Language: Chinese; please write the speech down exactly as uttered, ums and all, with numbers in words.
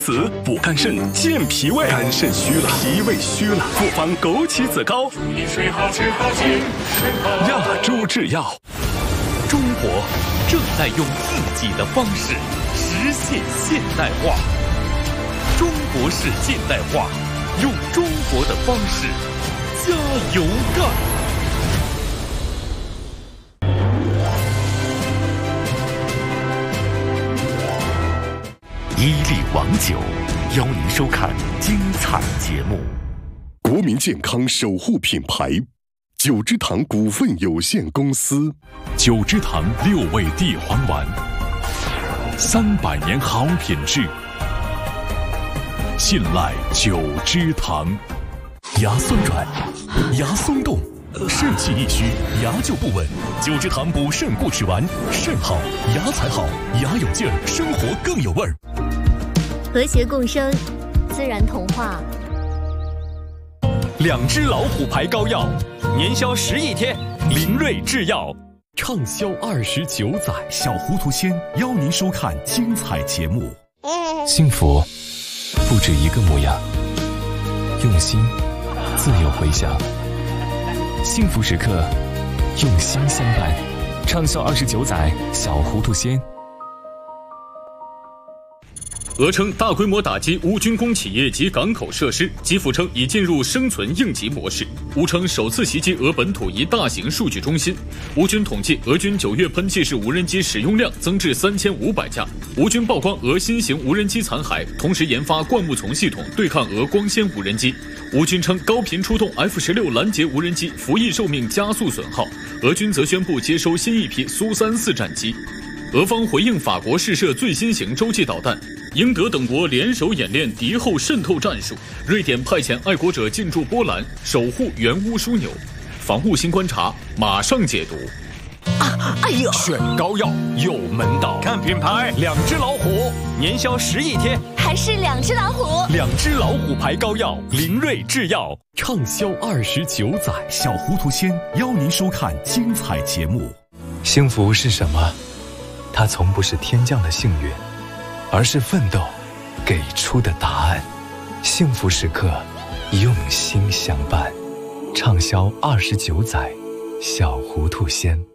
子补肝肾、健脾胃，肝肾虚了，脾胃虚了，复方枸杞子膏， 注意睡好吃好健身好。 亚洲制药。 中国正在用自己的方式实现现代化。中国式现代化，用中国的方式加油干。伊利王酒，邀您收看精彩节目。 国民健康守护品牌，九芝堂股份有限公司。 九芝堂六味地黄丸，三百年好品质，信赖九芝堂。牙酸软，牙松动，肾气一虚，牙就不稳。九芝堂补肾固齿丸，肾好牙才好，牙有劲儿，生活更有味儿。 和谐共生，自然童话。 两只老虎牌膏药，年销十亿天，林瑞制药畅销二十九载。小糊涂仙邀您收看精彩节目。 幸福不止一个模样，用心自有回响。幸福时刻，用心相伴。畅销二十九载，小糊涂仙。 俄称大规模打击乌军工企业及港口设施，基辅称已进入生存应急模式。乌称首次袭击俄本土一大型数据中心。乌军统计，俄军九月喷气式无人机使用量增至三千五百架。乌军曝光俄新型无人机残骸，同时研发灌木丛系统对抗俄光纤无人机。乌军称高频出动 F 十六 拦截无人机服役寿命加速损耗。俄军则宣布接收新一批苏三四战机。俄方回应法国试射最新型洲际导弹。英德等国联手演练敌后渗透战术，瑞典派遣爱国者进驻波兰，守护原乌枢纽。防务新观察马上解读。 啊，哎呦！ 选膏药有门道， 看品牌，两只老虎，年销十亿天， 还是两只老虎。 两只老虎牌膏药，林瑞制药畅销二十九载。小糊涂仙邀您收看精彩节目。 幸福是什么？它从不是天降的幸运，而是奋斗给出的答案。幸福时刻，用心相伴。畅销二十九载，小糊涂仙。